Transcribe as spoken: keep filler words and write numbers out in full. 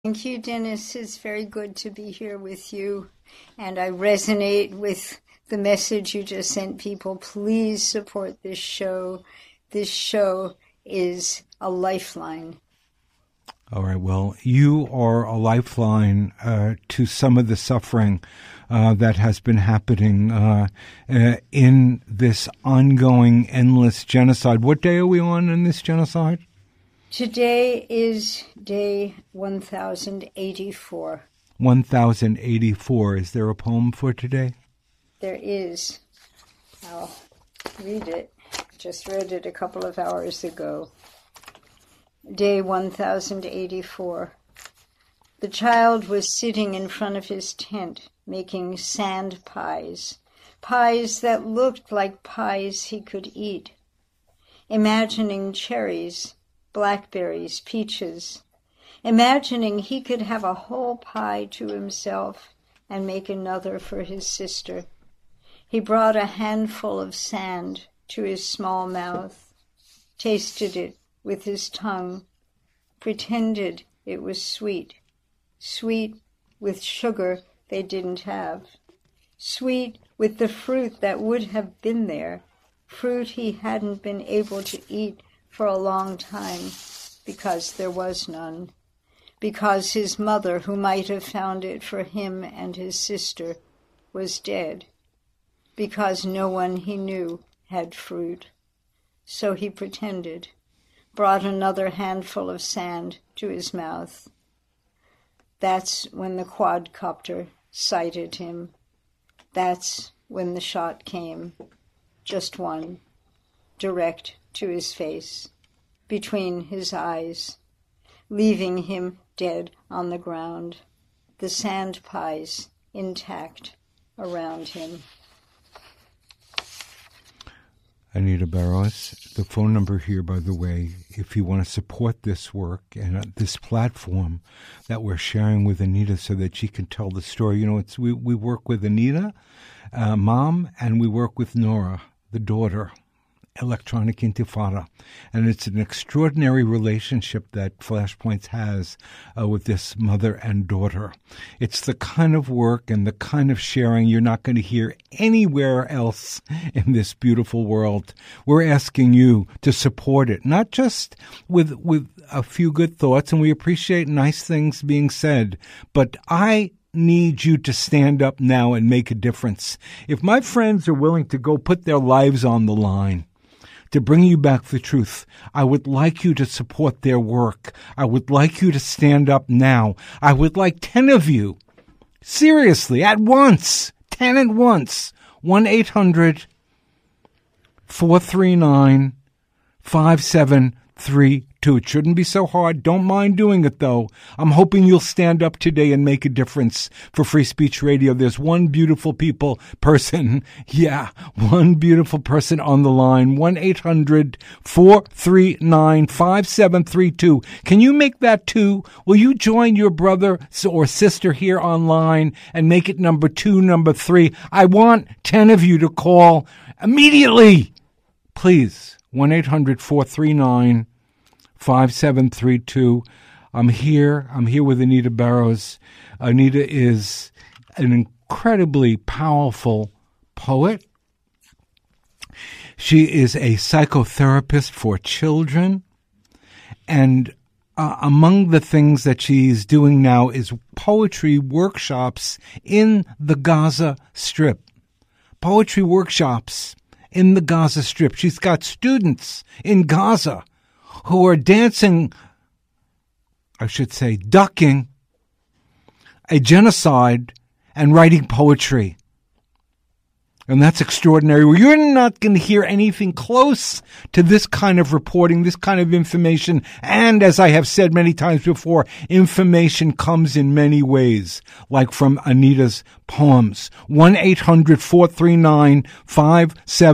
Thank you, Dennis. It's very good to be here with you. And I resonate with the message you just sent people. Please support this show. This show is a lifeline. All right. Well, you are a lifeline uh, to some of the suffering uh, that has been happening uh, uh, in this ongoing, endless genocide. What day are we on in this genocide? Today is day one thousand eighty-four. one thousand eighty-four. Is there a poem for today? There is. I'll read it. Just read it a couple of hours ago. Day one thousand eighty-four. The child was sitting in front of his tent, making sand pies, pies that looked like pies he could eat, imagining cherries, blackberries, peaches, imagining he could have a whole pie to himself and make another for his sister. He brought a handful of sand to his small mouth, tasted it with his tongue, pretended it was sweet, sweet with sugar they didn't have, sweet with the fruit that would have been there, fruit he hadn't been able to eat for a long time because there was none, because his mother, who might have found it for him and his sister, was dead, because no one he knew had fruit. So he pretended, brought another handful of sand to his mouth. That's when the quadcopter sighted him. That's when the shot came, just one, direct to his face, between his eyes, leaving him dead on the ground, the sand pies intact around him. Anita Barrows, the phone number here, by the way, if you want to support this work and uh, this platform that we're sharing with Anita so that she can tell the story. You know, it's we, we work with Anita, uh, mom, and we work with Nora, the daughter, Electronic Intifada. And it's an extraordinary relationship that Flashpoints has uh, with this mother and daughter. It's the kind of work and the kind of sharing you're not going to hear anywhere else in this beautiful world. We're asking you to support it, not just with, with a few good thoughts, and we appreciate nice things being said, but I need you to stand up now and make a difference. If my friends are willing to go put their lives on the line to bring you back the truth, I would like you to support their work. I would like you to stand up now. I would like ten of you, seriously, at once, ten at once, one eight hundred four three nine five seven three two. It shouldn't be so hard. Don't mind doing it, though. I'm hoping you'll stand up today and make a difference for Free Speech Radio. There's one beautiful people person. Yeah, one beautiful person on the line. one eight hundred four three nine five seven three two. Can you make that two? Will you join your brother or sister here online and make it number two, number three? I want ten of you to call immediately. Please, one eight hundred four three nine five seven three two. I'm here. I'm here with Anita Barrows. Anita is an incredibly powerful poet. She is a psychotherapist for children. And uh, among the things that she's doing now is poetry workshops in the Gaza Strip. Poetry workshops in the Gaza Strip. She's got students in Gaza who are dancing, I should say, ducking a genocide and writing poetry. And that's extraordinary. You're not going to hear anything close to this kind of reporting, this kind of information. And as I have said many times before, information comes in many ways, like from Anita's poems. one eight hundred four three nine five seven